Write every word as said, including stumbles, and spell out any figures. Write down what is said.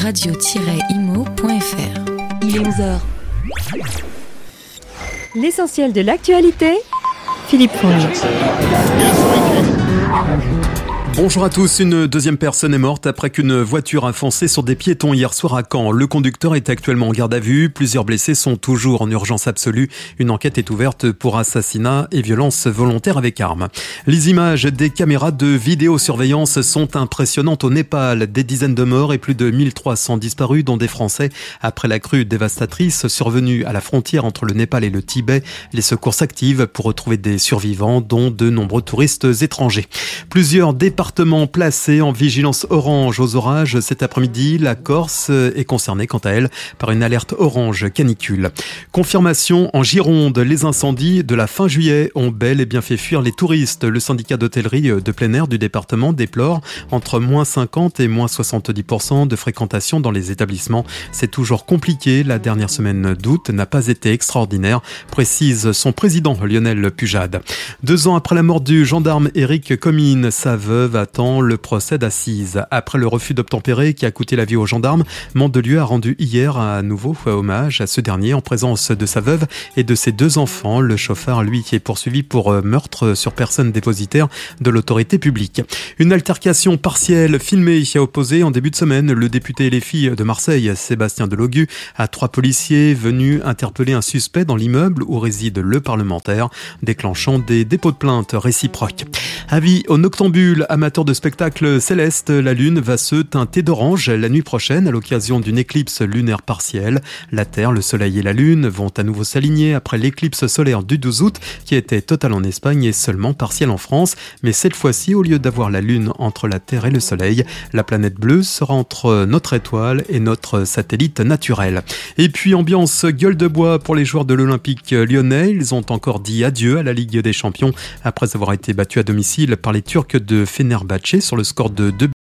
radio tiret imo point f r. Il est onze heures. L'essentiel de l'actualité, Philippe Fonge. Bonjour à tous, une deuxième personne est morte après qu'une voiture a foncé sur des piétons hier soir à Caen. Le conducteur est actuellement en garde à vue, plusieurs blessés sont toujours en urgence absolue. Une enquête est ouverte pour assassinat et violence volontaire avec arme. Les images des caméras de vidéosurveillance sont impressionnantes au Népal. Des dizaines de morts et plus de mille trois cents disparus, dont des Français. Après la crue dévastatrice survenue à la frontière entre le Népal et le Tibet, les secours s'activent pour retrouver des survivants, dont de nombreux touristes étrangers. Plusieurs départements Département placé en vigilance orange aux orages cet après-midi. La Corse est concernée quant à elle par une alerte orange canicule. Confirmation en Gironde, les incendies de la fin juillet ont bel et bien fait fuir les touristes. Le syndicat d'hôtellerie de plein air du département déplore entre moins cinquante et moins soixante-dix pour cent de fréquentation dans les établissements. C'est toujours compliqué. La dernière semaine d'août n'a pas été extraordinaire, précise son président Lionel Pujade. Deux ans après la mort du gendarme Éric Comines, sa veuve attend le procès d'assises. Après le refus d'obtempérer qui a coûté la vie aux gendarmes, Mandelieu a rendu hier à nouveau hommage à ce dernier en présence de sa veuve et de ses deux enfants. Le chauffeur, lui, qui est poursuivi pour meurtre sur personne dépositaire de l'autorité publique. Une altercation partielle filmée a opposé en début de semaine le député L F I de Marseille, Sébastien Delogu, à trois policiers venus interpeller un suspect dans l'immeuble où réside le parlementaire, déclenchant des dépôts de plainte réciproques. Avis aux noctambules amateurs de spectacles célestes, la lune va se teinter d'orange la nuit prochaine à l'occasion d'une éclipse lunaire partielle. La Terre, le Soleil et la Lune vont à nouveau s'aligner après l'éclipse solaire du douze août qui était totale en Espagne et seulement partielle en France. Mais cette fois-ci, au lieu d'avoir la Lune entre la Terre et le Soleil, la planète bleue sera entre notre étoile et notre satellite naturel. Et puis ambiance gueule de bois pour les joueurs de l'Olympique lyonnais. Ils ont encore dit adieu à la Ligue des Champions après avoir été battus à domicile par les Turcs de Fenerbahçe sur le score de deux